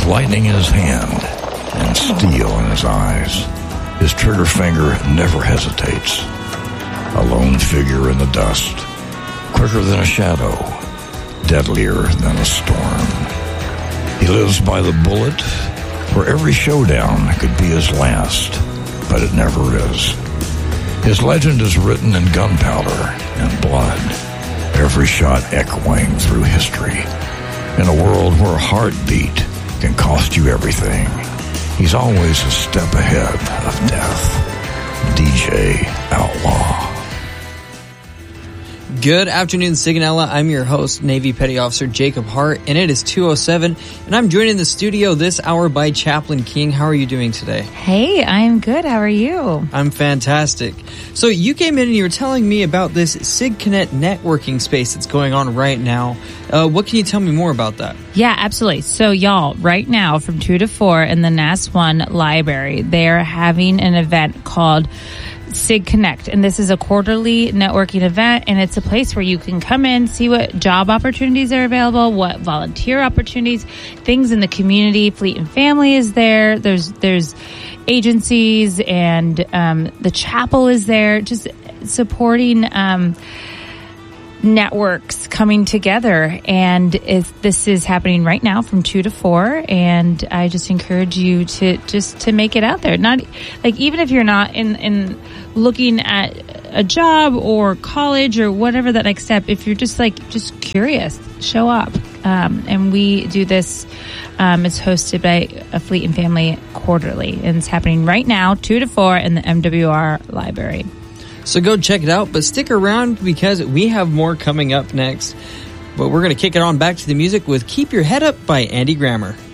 lightning in his hand and steel in his eyes. His trigger finger never hesitates. A lone figure in the dust, quicker than a shadow, deadlier than a storm. He lives by the bullet, where every showdown could be his last, but it never is. His legend is written in gunpowder and blood, every shot echoing through history. In a world where a heartbeat can cost you everything, he's always a step ahead of death. DJ Outlaw. Good afternoon, Sigonella. I'm your host, Navy Petty Officer Jacob Hart, and it is 2:07, and I'm joined in the studio this hour by Chaplain King. How are you doing today? Hey, I'm good. How are you? I'm fantastic. So you came in and you were telling me about this SigConnect networking space that's going on right now. What can you tell me more about that? Yeah, absolutely. So y'all, right now from 2 to 4 in the NAS1 library, they're having an event called SigConnect, and this is a quarterly networking event, and it's a place where you can come in, see what job opportunities are available, what volunteer opportunities, things in the community. Fleet and Family is there. There's agencies, and the chapel is there, just supporting networks coming together. And this is happening right now from 2 to 4, and I just encourage you to make it out there. Not like, even if you're not in looking at a job or college or whatever that next step, if you're just curious, show up. And we do this, it's hosted by a Fleet and Family quarterly, and it's happening right now 2 to 4 in the MWR library. So go check it out, but stick around because we have more coming up next. But we're going to kick it on back to the music with Keep Your Head Up by Andy Grammer.